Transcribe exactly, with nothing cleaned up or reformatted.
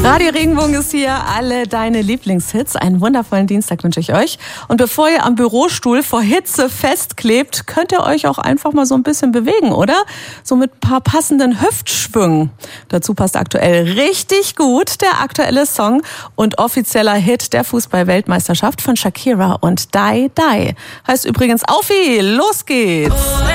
Radio Regenbogen ist hier, alle deine Lieblingshits. Einen wundervollen Dienstag wünsche ich euch. Und bevor ihr am Bürostuhl vor Hitze festklebt, könnt ihr euch auch einfach mal so ein bisschen bewegen, oder? So mit ein paar passenden Hüftschwüngen. Dazu passt aktuell richtig gut der aktuelle Song und offizieller Hit der Fußball-Weltmeisterschaft von Shakira und Die Die. Heißt übrigens Aufi, los geht's!